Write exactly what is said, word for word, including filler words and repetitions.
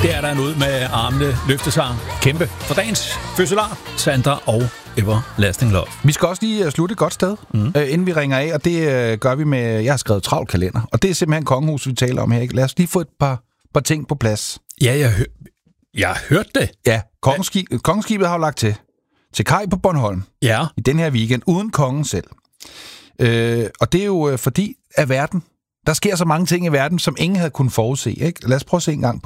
Der er der en ud med armene løftesang. Kæmpe for dagens fødselar, Sandra og Everlasting Love. Vi skal også lige slutte et godt sted, mm. øh, inden vi ringer af, og det øh, gør vi med, jeg har skrevet travlt kalender, og det er simpelthen kongehuset, vi taler om her. Ikke? Lad os lige få et par, par ting på plads. Ja, jeg, hø- jeg har hørt det. Ja, kongeski- kongeskibet har jo lagt til, til kaj på Bornholm ja. i den her weekend, uden kongen selv. Øh, og det er jo øh, fordi, at verden, der sker så mange ting i verden, som ingen havde kunnet forudse. Ikke? Lad os prøve at se en gang på